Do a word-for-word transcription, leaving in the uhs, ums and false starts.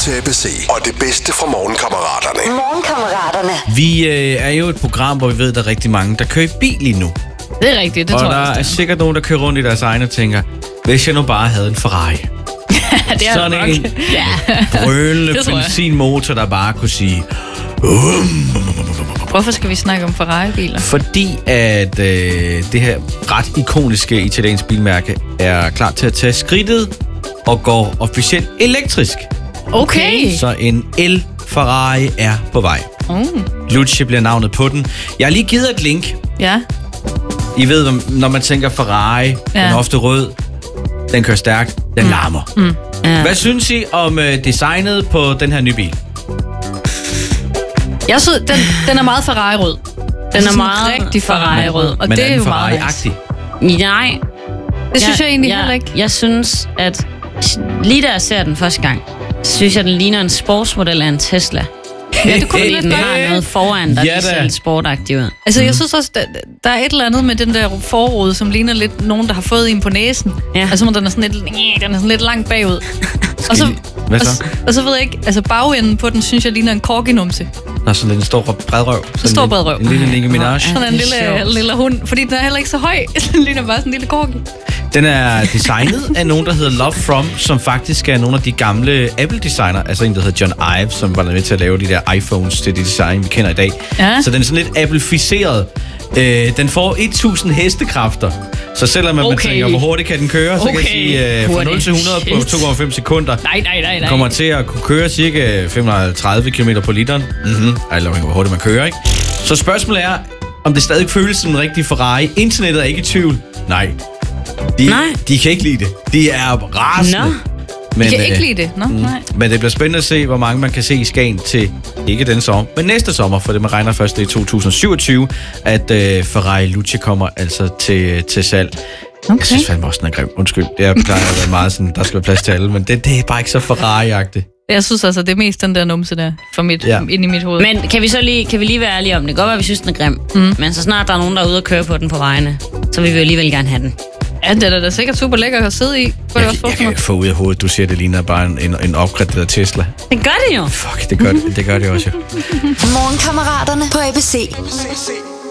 til A B C og det bedste fra Morgenkammeraterne. Morgenkammeraterne. Vi øh, er jo et program, hvor vi ved, at der er rigtig mange, der kører i bil lige nu. Det er rigtigt, det og tror jeg der også. er sikkert nogen, der kører rundt i deres egne og tænker, hvis jeg nu bare havde en Ferrari. det er sådan nok. en ja. brølende benzinmotor, der bare kunne sige... Um. Hvorfor skal vi snakke om Ferrari-biler? Fordi at øh, det her ret ikoniske italienske bilmærke er klar til at tage skridtet og går officielt elektrisk. Okay. Så en el-Ferrari er på vej. Mm. Luce bliver navnet på den. Jeg har lige givet et link. Ja. I ved, når man tænker Ferrari, ja. Den er ofte rød, den kører stærkt, den mm. larmer. Mm. Ja. Hvad synes I om øh, designet på den her nye bil? Jeg synes, den, den er meget Ferrari-rød. Den er meget rigtig Ferrari-rød, og men det er, er jo meget Ferrari-agtig? Nej. Det synes jeg, jeg egentlig jeg, heller ikke. Jeg synes, at lige da jeg ser den første gang, synes jeg, den ligner en sportsmodel af en Tesla. Ja, det kunne lidt den har noget foran, der ja, ser lidt sportagtigt ud. Altså, jeg synes også, der, der er et eller andet med den der forrude, som ligner lidt nogen, der har fået en på næsen. Ja. Altså, den er sådan lidt, den er sådan lidt langt bagud. og, så, Hvad så? Og, og så ved jeg ikke, altså bagenden på den, synes jeg, ligner en korginumse. Nå, sådan lidt en stor bredrøv. En stor bredrøv. En lille Nicki Minaj. Sådan en lille, lille hund, fordi den er heller ikke så høj. Den ligner bare sådan en lille korgi. Den er designet af nogen, der hedder Love From, som faktisk er nogle af de gamle Apple-designer. Altså en, der hedder John Ive, som var med til at lave de der iPhones til det design, vi kender i dag. Ja. Så den er sådan lidt Apple-ficeret. Øh, den får tusind hestekræfter. Så selvom okay. man tænker, hvor hurtigt kan den køre, så okay. kan jeg sige, øh, fra nul til hundrede på to komma fem sekunder. Nej, nej, nej, nej. Kommer til at kunne køre cirka fem hundrede og tredive kilometer på literen. Mhm. Eller hvor hurtigt man kører, ikke? Så spørgsmålet er, om det stadig føles som en rigtig Ferrari. Internettet er ikke i tvivl. Nej. De, Nej. de kan ikke lide det. De er rasende. Nå. Men, de kan øh, ikke lide det. Nå, mm, nej. Men det bliver spændende at se, hvor mange man kan se i Skagen til, ikke den sommer, men næste sommer, for det man regner først i to tusind syvogtyve, at øh, Ferrari Luce kommer altså til, til salg. Okay. Jeg synes fandme også, den er grim. Undskyld. Det plejer at være meget sådan, der skal være plads til alle, men det, det er bare ikke så Ferrari-agtigt. Jeg synes altså, det er mest den der numse der, for mit, ja. ind i mit hoved. Men kan vi så lige, kan vi lige være ærlige om det? Det kan godt være, at vi synes, den er grim. Mm. Men så snart der er nogen, der er ude og køre på den på vejene, så vil vi jo alligevel gerne have den. Ja, det er da sikkert super lækker at sidde i. Kunne Jeg, det også jeg kan ikke få ud af hovedet, du siger, det ligner bare en, en, en opgraderet Tesla. Det gør det jo. Fuck, det gør det, det, gør det også jo. Morgenkammeraterne på A B C.